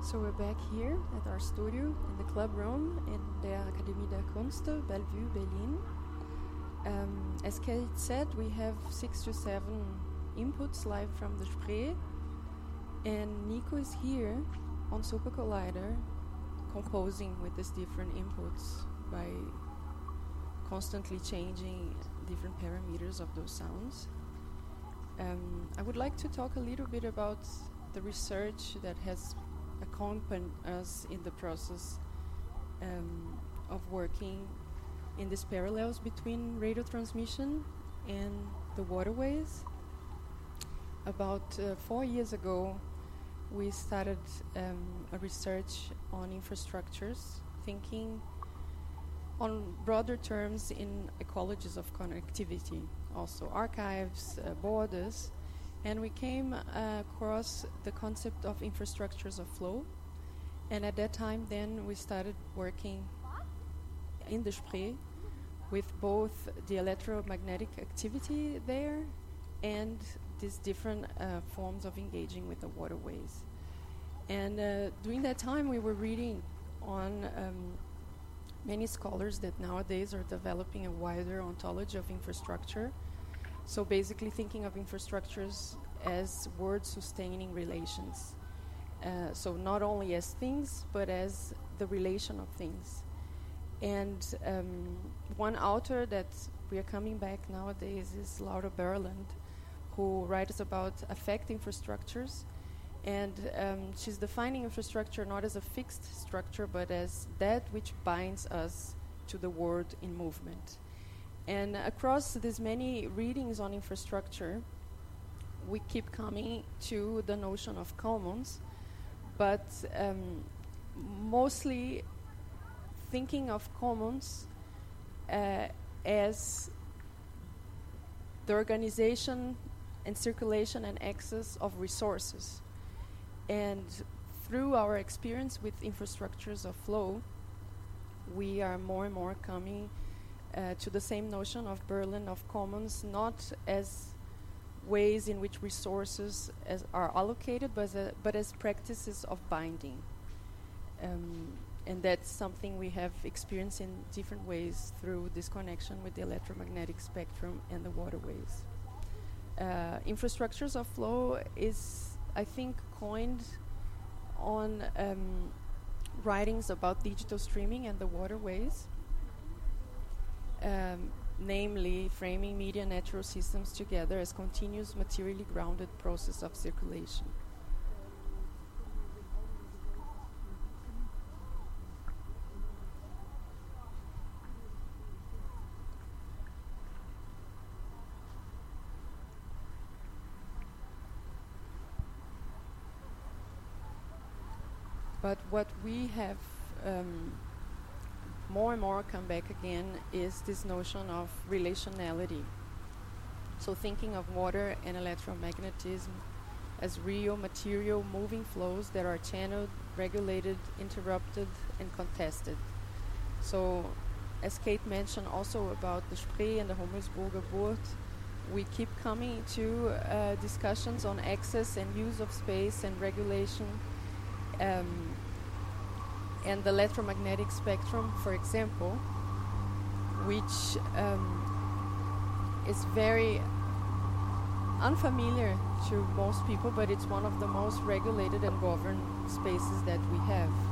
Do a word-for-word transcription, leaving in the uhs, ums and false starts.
So we're back here at our studio in the club room in der Akademie der Künste, Bellevue, Berlin. Um, as Kate said, we have six to seven inputs live from the Spree, and Nico is here on Super Collider composing with these different inputs by constantly changing different parameters of those sounds. Um, I would like to talk a little bit about the research that has accompanied us in the process um, of working in these parallels between radio transmission and the waterways. About uh, four years ago, we started um, a research on infrastructures, thinking on broader terms in ecologies of connectivity, also archives, uh, borders, and we came uh, across the concept of infrastructures of flow. And at that time, then we started working in the Spree with both the electromagnetic activity there and these different uh, forms of engaging with the waterways. And uh, during that time, we were reading on um, many scholars that nowadays are developing a wider ontology of infrastructure. So basically thinking of infrastructures as word-sustaining relations. Uh, so not only as things, but as the relation of things. And um, one author that we are coming back nowadays is Laura Berland, who writes about affect infrastructures. And um, she's defining infrastructure not as a fixed structure, but as that which binds us to the world in movement. And across these many readings on infrastructure, we keep coming to the notion of commons, but um, mostly thinking of commons uh, as the organization and circulation and access of resources. And through our experience with infrastructures of flow, we are more and more coming uh, to the same notion of Berlin of commons, not as ways in which resources as are allocated, but as, a, but as practices of binding. Um, and that's something we have experienced in different ways through this connection with the electromagnetic spectrum and the waterways. Uh, infrastructures of flow is, I think, coined on um, writings about digital streaming and the waterways, um, namely framing media natural systems together as continuous materially grounded process of circulation. But what we have um, more and more come back again is this notion of relationality. So thinking of water and electromagnetism as real material moving flows that are channeled, regulated, interrupted, and contested. So as Kate mentioned also about the Spree and the Hummelsburger Buurt, we keep coming to uh, discussions on access and use of space and regulation, Um, and the electromagnetic spectrum, for example, which um, is very unfamiliar to most people, but it's one of the most regulated and governed spaces that we have.